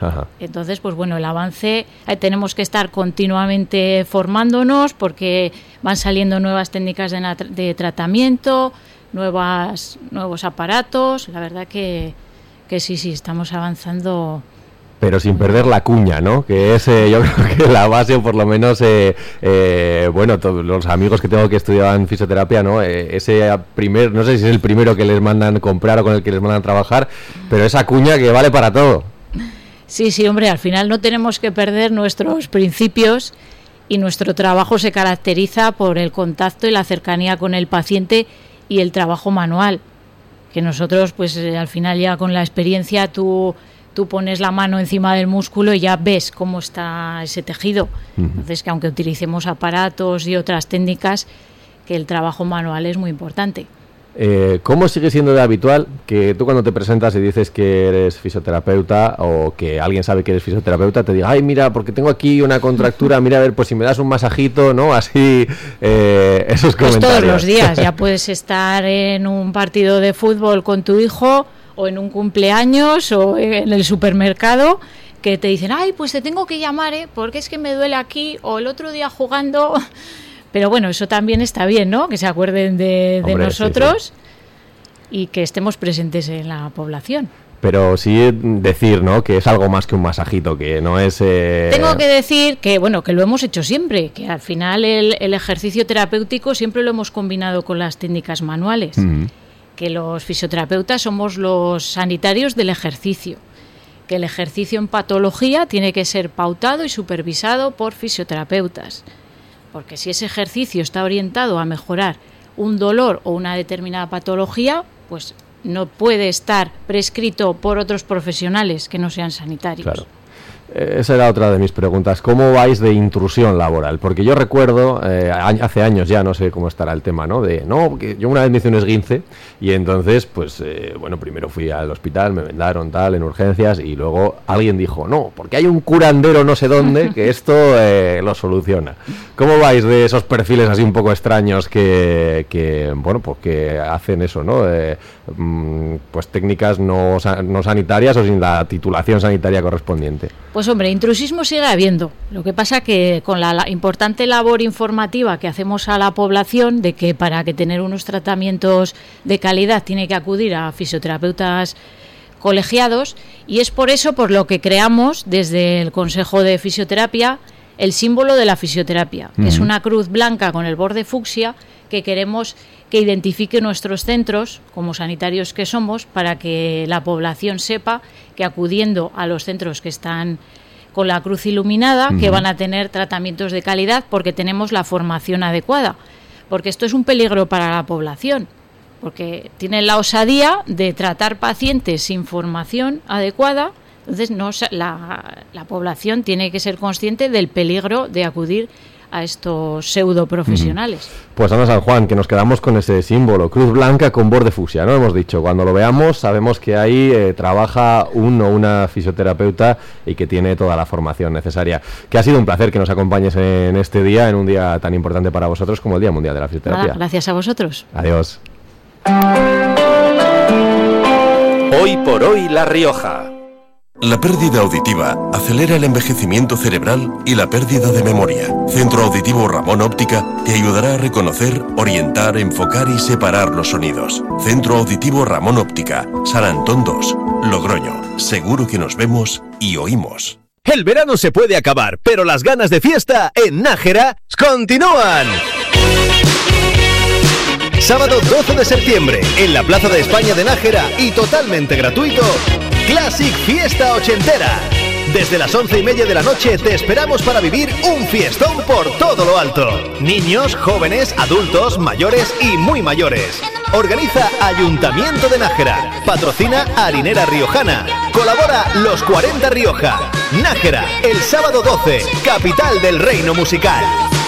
Ajá. Entonces, pues bueno, el avance, tenemos que estar continuamente formándonos porque van saliendo nuevas técnicas de tratamiento, nuevos aparatos. La verdad que sí, estamos avanzando. Pero sin perder la cuña, ¿no? Que es, yo creo que la base, o por lo menos, bueno, todos los amigos que tengo que estudiaban fisioterapia, ¿no? Ese primer, no sé si es el primero que les mandan comprar o con el que les mandan trabajar, pero esa cuña que vale para todo. Sí, hombre, al final no tenemos que perder nuestros principios y nuestro trabajo se caracteriza por el contacto y la cercanía con el paciente y el trabajo manual. Que nosotros, pues al final ya con la experiencia tú pones la mano encima del músculo y ya ves cómo está ese tejido. Entonces, que aunque utilicemos aparatos y otras técnicas, que el trabajo manual es muy importante. ¿Cómo sigue siendo de habitual que tú cuando te presentas y dices que eres fisioterapeuta o que alguien sabe que eres fisioterapeuta te diga, ay, mira, porque tengo aquí una contractura, mira, a ver, pues si me das un masajito, ¿no? Así, esos comentarios. Pues todos los días, ya puedes estar en un partido de fútbol con tu hijo o en un cumpleaños o en el supermercado que te dicen, ay, pues te tengo que llamar, porque es que me duele aquí, o el otro día jugando. Pero bueno, eso también está bien, ¿no? Que se acuerden de nosotros, sí. Y que estemos presentes en la población. Pero sí decir, ¿no? Que es algo más que un masajito, que no es... Tengo que decir que, bueno, que lo hemos hecho siempre, que al final el ejercicio terapéutico siempre lo hemos combinado con las técnicas manuales. Que los fisioterapeutas somos los sanitarios del ejercicio. Que el ejercicio en patología tiene que ser pautado y supervisado por fisioterapeutas. Porque si ese ejercicio está orientado a mejorar un dolor o una determinada patología, pues no puede estar prescrito por otros profesionales que no sean sanitarios. Claro. Esa era otra de mis preguntas. ¿Cómo vais de intrusión laboral? Porque yo recuerdo, hace años ya, no sé cómo estará el tema, ¿no? Porque yo una vez me hice un esguince y entonces, pues, bueno, primero fui al hospital, me vendaron tal, en urgencias, y luego alguien dijo, no, porque hay un curandero no sé dónde que esto lo soluciona. ¿Cómo vais de esos perfiles así un poco extraños que bueno, pues que hacen eso, ¿no? Pues técnicas no sanitarias o sin la titulación sanitaria correspondiente. Pues hombre, intrusismo sigue habiendo. Lo que pasa que con la importante labor informativa que hacemos a la población de que para que tener unos tratamientos de calidad tiene que acudir a fisioterapeutas colegiados, y es por eso por lo que creamos desde el Consejo de Fisioterapia el símbolo de la fisioterapia, que es una cruz blanca con el borde fucsia que queremos que identifique nuestros centros como sanitarios que somos, para que la población sepa que acudiendo a los centros que están con la cruz iluminada, que van a tener tratamientos de calidad porque tenemos la formación adecuada. Porque esto es un peligro para la población, porque tienen la osadía de tratar pacientes sin formación adecuada. Entonces la población tiene que ser consciente del peligro de acudir a estos pseudo profesionales. Pues Ana San Juan, que nos quedamos con ese símbolo, cruz blanca con borde fucsia, ¿no? Hemos dicho, cuando lo veamos sabemos que ahí trabaja un o una fisioterapeuta y que tiene toda la formación necesaria. Que ha sido un placer que nos acompañes en este día, en un día tan importante para vosotros como el Día Mundial de la Fisioterapia. Nada, gracias a vosotros. Adiós. Hoy por hoy La Rioja. La pérdida auditiva acelera el envejecimiento cerebral y la pérdida de memoria. Centro Auditivo Ramón Óptica te ayudará a reconocer, orientar, enfocar y separar los sonidos. Centro Auditivo Ramón Óptica, San Antón 2, Logroño. Seguro que nos vemos y oímos. El verano se puede acabar, pero las ganas de fiesta en Nájera continúan. Sábado 12 de septiembre, en la Plaza de España de Nájera y totalmente gratuito, Classic Fiesta Ochentera. Desde las 11:30 de la noche te esperamos para vivir un fiestón por todo lo alto. Niños, jóvenes, adultos, mayores y muy mayores. Organiza Ayuntamiento de Nájera. Patrocina Harinera Riojana. Colabora Los 40 Rioja. Nájera, el sábado 12, capital del reino musical.